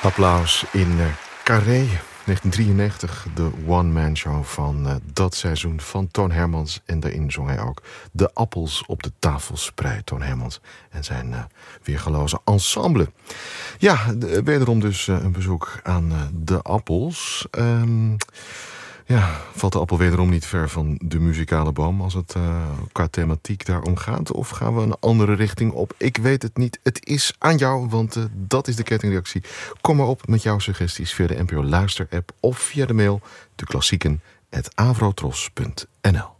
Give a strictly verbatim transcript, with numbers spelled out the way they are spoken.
Applaus in uh, Carré, negentien drieënnegentig, de one-man show van uh, dat seizoen van Toon Hermans. En daarin zong hij ook De appels op de tafel spreid, Toon Hermans en zijn uh, weergeloze ensemble. Ja, de, wederom dus uh, een bezoek aan uh, De Appels. Um, ja, valt de appel wederom niet ver van de muzikale boom als het uh, qua thematiek daarom gaat? Of gaan we een andere richting op? Ik weet het niet. Het is aan jou, want uh, dat is de kettingreactie. Kom maar op met jouw suggesties via de N P O Luister-app of via de mail de klassieken at avrotros punt n l.